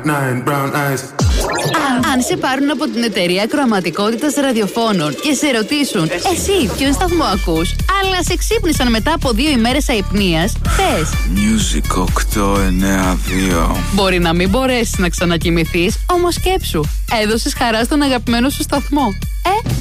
Αν σε πάρουν από την εταιρεία ακροαματικότητας ραδιοφώνων και σε ρωτήσουν εσύ ποιον σταθμό ακούς, αλλά σε ξύπνησαν μετά από 2 ημέρες αϊπνίας, πες Music 892. Μπορεί να μην μπορέσεις να ξανακοιμηθείς, όμως σκέψου, έδωσες χαρά στον αγαπημένο σου σταθμό.